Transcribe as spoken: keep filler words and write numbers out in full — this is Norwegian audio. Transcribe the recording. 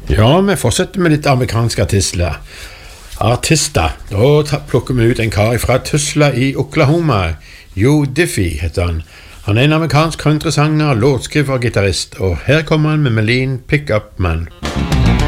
Ja, vi fortsetter med litt amerikanske artister. Artister. Da ta- plukker vi ut en kar fra Tulsa i Oklahoma. Joe Diffie heter han. Han er en amerikansk countrysanger, låtskriver og gitarist, og her kommer han med Melin Pick Up Man.